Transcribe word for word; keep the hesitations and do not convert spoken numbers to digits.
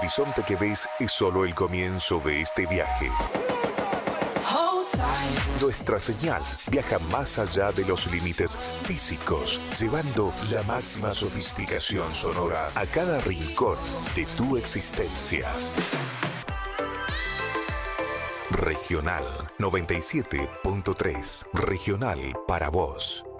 horizonte que ves es solo el comienzo de este viaje. Nuestra señal viaja más allá de los límites físicos, llevando la máxima sofisticación sonora a cada rincón de tu existencia. Regional noventa y siete punto tres. Regional para vos.